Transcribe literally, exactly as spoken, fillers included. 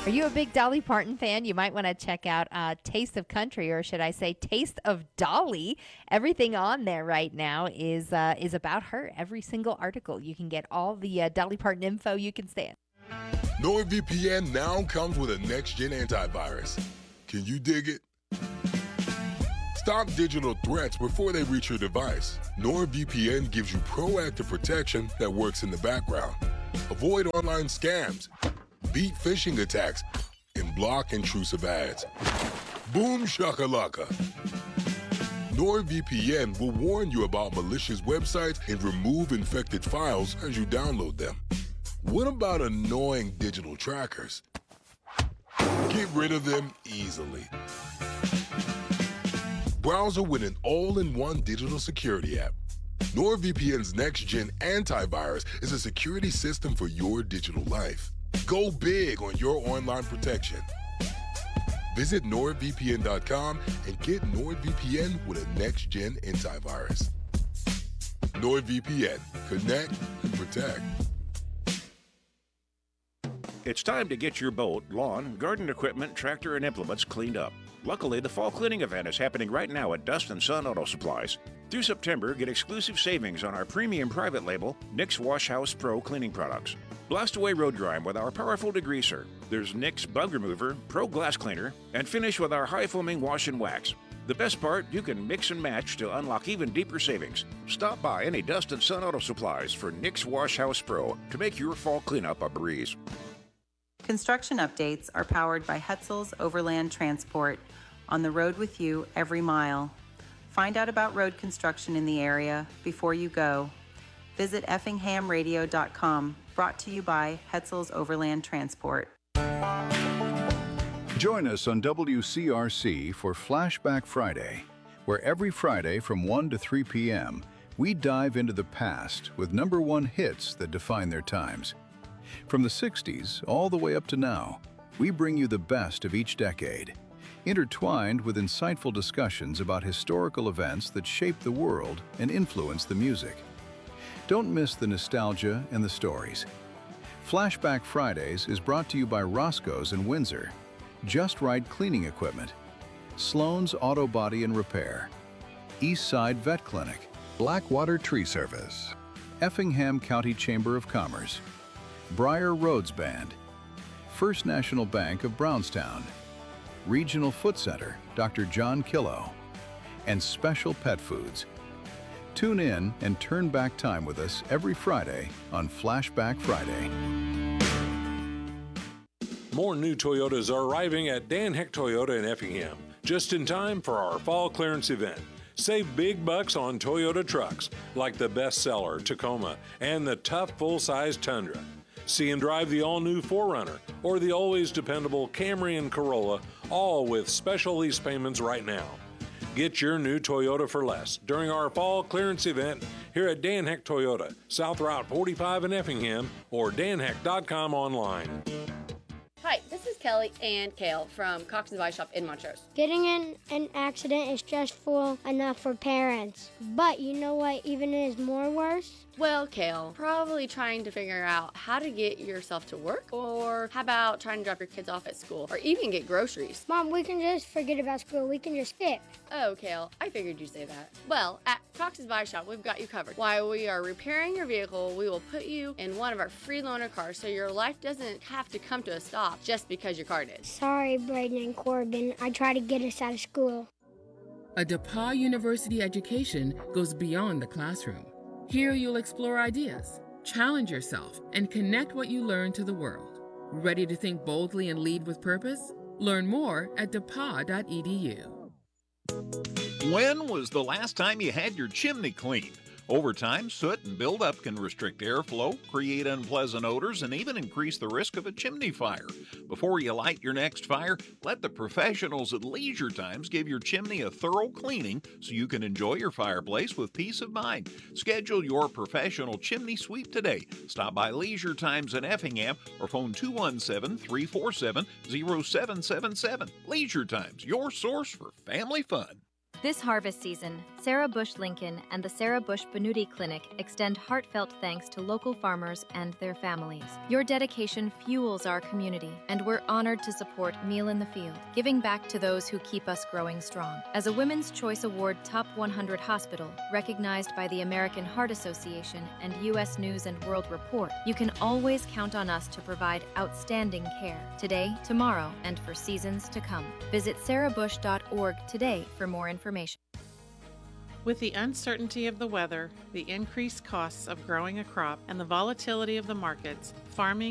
Are you a big Dolly Parton fan? You might want to check out uh, Taste of Country, or should I say Taste of Dolly. Everything on there right now is uh, is about her. Every single article. You can get all the uh, Dolly Parton info you can stand. NordVPN now comes with a next-gen antivirus. Can you dig it? Stop digital threats before they reach your device. NordVPN gives you proactive protection that works in the background. Avoid online scams, beat phishing attacks, and block intrusive ads. Boom shakalaka. NordVPN will warn you about malicious websites and remove infected files as you download them. What about annoying digital trackers? Get rid of them easily. Browser with an all-in-one digital security app. NordVPN's next-gen antivirus is a security system for your digital life. Go big on your online protection. Visit nord v p n dot com and get NordVPN with a next-gen antivirus. NordVPN. Connect and protect. It's time to get your boat, lawn, garden equipment, tractor, and implements cleaned up. Luckily, the fall cleaning event is happening right now at Dust and Sun Auto Supplies. Through September, get exclusive savings on our premium private label, Nix Wash House Pro cleaning products. Blast away road grime with our powerful degreaser. There's Nix Bug Remover, Pro Glass Cleaner, and finish with our high-foaming wash and wax. The best part, you can mix and match to unlock even deeper savings. Stop by any Dust and Sun Auto Supplies for Nix Wash House Pro to make your fall cleanup a breeze. Construction updates are powered by Hetzel's Overland Transport, on the road with you every mile. Find out about road construction in the area before you go. Visit effingham radio dot com, brought to you by Hetzel's Overland Transport. Join us on W C R C for Flashback Friday, where every Friday from one to three p m we dive into the past with number one hits that define their times. From the sixties all the way up to now, we bring you the best of each decade, intertwined with insightful discussions about historical events that shaped the world and influenced the music. Don't miss the nostalgia and the stories. Flashback Fridays is brought to you by Roscoe's in Windsor, Just Right Cleaning Equipment, Sloan's Auto Body and Repair, East Side Vet Clinic, Blackwater Tree Service, Effingham County Chamber of Commerce, Briar Roads Band, First National Bank of Brownstown, Regional Foot Center, Doctor John Killow, and Special Pet Foods. Tune in and turn back time with us every Friday on Flashback Friday. More new Toyotas are arriving at Dan Heck Toyota in Effingham, just in time for our fall clearance event. Save big bucks on Toyota trucks, like the bestseller Tacoma and the tough full-size Tundra. See and drive the all-new four runner or the always dependable Camry and Corolla, all with special lease payments right now. Get your new Toyota for less during our fall clearance event here at Dan Heck Toyota, South Route forty-five in Effingham, or dan heck dot com online. Hi, this is Kelly and Kale from Cox and Vice Shop in Montrose. Getting in an accident is stressful enough for parents, but you know what even is more worse? Well, Kale, probably trying to figure out how to get yourself to work, or how about trying to drop your kids off at school, or even get groceries. Mom, we can just forget about school. We can just skip. Oh, Kale, I figured you'd say that. Well, at Cox's Body Shop, we've got you covered. While we are repairing your vehicle, we will put you in one of our free loaner cars so your life doesn't have to come to a stop just because your car did. Sorry, Braden and Corbin. I try to get us out of school. A DePauw University education goes beyond the classroom. Here you'll explore ideas, challenge yourself, and connect what you learn to the world. Ready to think boldly and lead with purpose? Learn more at d e p a u dot e d u. When was the last time you had your chimney cleaned? Over time, soot and buildup can restrict airflow, create unpleasant odors, and even increase the risk of a chimney fire. Before you light your next fire, let the professionals at Leisure Times give your chimney a thorough cleaning so you can enjoy your fireplace with peace of mind. Schedule your professional chimney sweep today. Stop by Leisure Times in Effingham or phone two one seven, three four seven, zero seven seven seven. Leisure Times, your source for family fun. This harvest season, Sarah Bush Lincoln and the Sarah Bush Benuti Clinic extend heartfelt thanks to local farmers and their families. Your dedication fuels our community, and we're honored to support Meal in the Field, giving back to those who keep us growing strong. As a Women's Choice Award Top one hundred hospital, recognized by the American Heart Association and U S News and World Report, you can always count on us to provide outstanding care today, tomorrow, and for seasons to come. Visit sarah bush dot org today for more information. With the uncertainty of the weather, the increased costs of growing a crop, and the volatility of the markets, farming